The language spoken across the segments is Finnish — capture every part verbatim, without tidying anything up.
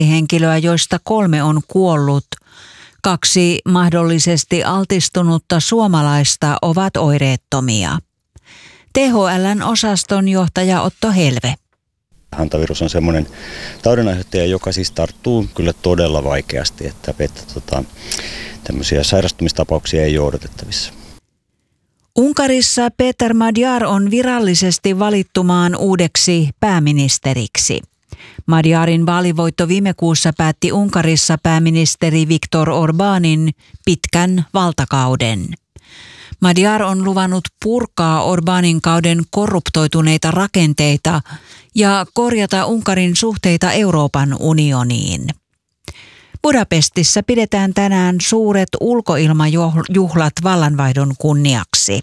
henkilöä, joista kolme on kuollut. Kaksi mahdollisesti altistunutta suomalaista ovat oireettomia. T H L:n osaston johtaja Otto Helve. Hantavirus on semmoinen taudinaiheuttaja, joka siis tarttuu kyllä todella vaikeasti, että, että tota, tämmöisiä sairastumistapauksia ei ole odotettavissa. Unkarissa Péter Magyar on virallisesti valittu maan uudeksi pääministeriksi. Magyarin vaalivoitto viime kuussa päätti Unkarissa pääministeri Viktor Orbánin pitkän valtakauden. Magyar on luvannut purkaa Orbánin kauden korruptoituneita rakenteita ja korjata Unkarin suhteita Euroopan unioniin. Budapestissa pidetään tänään suuret ulkoilmajuhlat vallanvaihdon kunniaksi.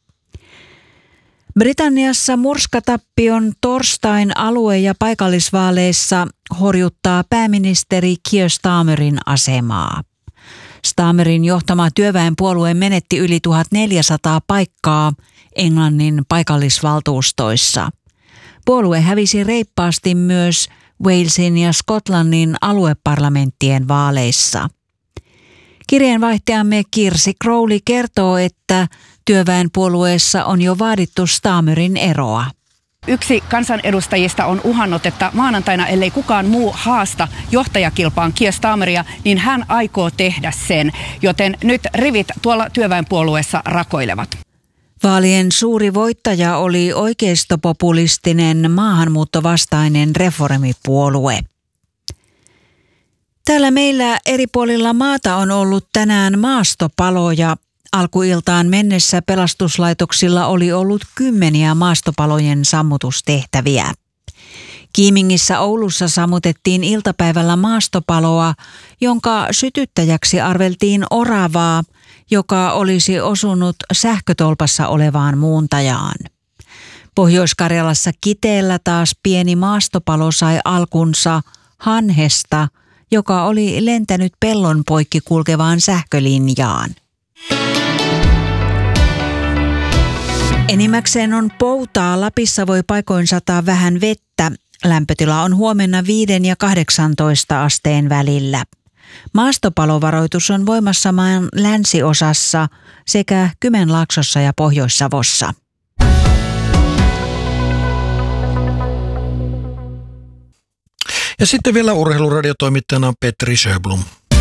Britanniassa murskatappion torstain alue- ja paikallisvaaleissa horjuttaa pääministeri Keir Starmerin asemaa. Starmerin johtama työväenpuolue menetti yli tuhatneljäsataa paikkaa Englannin paikallisvaltuustoissa. Puolue hävisi reippaasti myös Walesin ja Skotlannin alueparlamenttien vaaleissa. Kirjeenvaihtajamme Kirsi Crowley kertoo, että työväenpuolueessa on jo vaadittu Starmerin eroa. Yksi kansanedustajista on uhannut, että maanantaina, ellei kukaan muu haasta johtajakilpaan Keir Starmeria, niin hän aikoo tehdä sen, joten nyt rivit tuolla työväenpuolueessa rakoilevat. Vaalien suuri voittaja oli oikeistopopulistinen maahanmuuttovastainen reformipuolue. Täällä meillä eri puolilla maata on ollut tänään maastopaloja. Alkuiltaan mennessä pelastuslaitoksilla oli ollut kymmeniä maastopalojen sammutustehtäviä. Kiimingissä Oulussa sammutettiin iltapäivällä maastopaloa, jonka sytyttäjäksi arveltiin oravaa, joka olisi osunut sähkötolpassa olevaan muuntajaan. Pohjois-Karjalassa Kiteellä taas pieni maastopalo sai alkunsa hanhesta, joka oli lentänyt pellon poikki kulkevaan sähkölinjaan. Enimmäkseen on poutaa. Lapissa voi paikoin sataa vähän vettä. Lämpötila on huomenna viiden ja kahdeksantoista asteen välillä. Maastopalovaroitus on voimassa maan länsiosassa sekä Kymenlaaksossa ja Pohjois-Savossa. Ja sitten vielä urheiluradiotoimittajana Petri Sjöblom.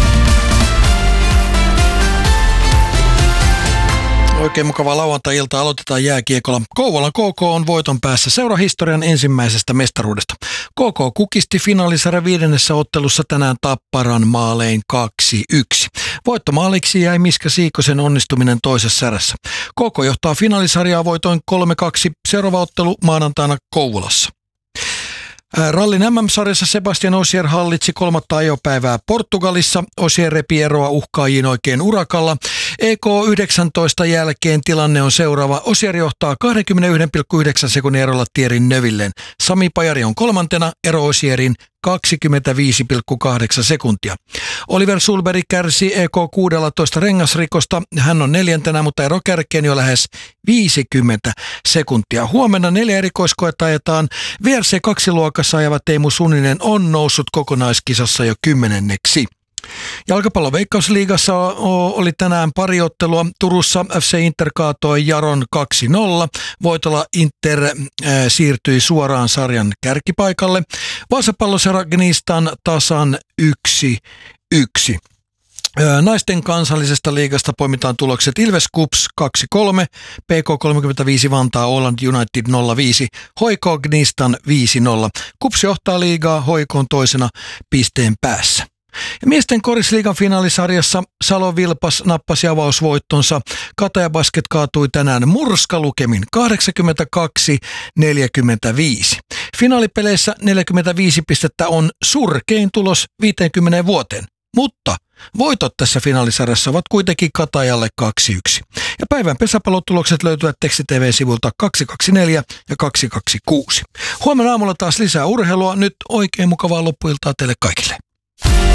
Oikein mukavaa lauantai-iltaa. Aloitetaan jääkiekolla. Kouvolan K K on voiton päässä seurahistorian ensimmäisestä mestaruudesta. K K kukisti finaalisarjan viidennessä ottelussa tänään Tapparan maalein kaksi yksi. Voittomaaliksi jäi Miska Siikosen onnistuminen toisessa särässä. K K johtaa finaalisarjaa voitoin kolme kaksi. Seuraava ottelu maanantaina Kouvolassa. Rallin M M-sarjassa Sebastian Ogier hallitsi kolmatta ajopäivää Portugalissa. Ogier repi eroa uhkaajiin oikein urakalla. E K yhdeksäntoista jälkeen tilanne on seuraava. Ogier johtaa kaksikymmentäyksi pilkku yhdeksän sekunnin erolla Thierry Neuvilleen. Sami Pajari on kolmantena, ero Ogierin kaksikymmentäviisi pilkku kahdeksan sekuntia. Oliver Sulberg kärsi E K kuusitoista rengasrikosta. Hän on neljäntenä, mutta ero kärkeen jo lähes viisikymmentä sekuntia. Huomenna neljä erikoiskoetta ajetaan. V R C kaksi luokassa ajava Teemu Suninen on noussut kokonaiskisassa jo kymmenenneksi. Jalkapallon Veikkausliigassa oli tänään pari ottelua. Turussa F C Inter kaatoi Jaron kaksi nolla. Voitolla Inter siirtyi suoraan sarjan kärkipaikalle. Vaasapalloseura Gnistan tasan yksi yksi. Naisten kansallisesta liigasta poimitaan tulokset Ilves Kups kaksi kolme, P K kolmekymmentäviisi Vantaa Åland United nolla viisi, H I K Gnistan viisi nolla. Kups johtaa liigaa, H I K on toisena pisteen päässä. Ja miesten korisliigan finaalisarjassa Salo Vilpas nappasi avausvoittonsa. Kataja Basket kaatui tänään murskalukemin kahdeksankymmentäkaksi neljäkymmentäviisi. Finaalipeleissä neljäkymmentäviisi pistettä on surkein tulos viiteenkymmeneen vuoteen, mutta voitot tässä finaalisarjassa ovat kuitenkin Katajalle kaksi yksi. Ja päivän pesäpallotulokset löytyvät Teksti T V-sivulta kaksi kaksi neljä ja kaksi kaksi kuusi. Huomenna aamulla taas lisää urheilua. Nyt oikein mukavaa loppuiltaa teille kaikille.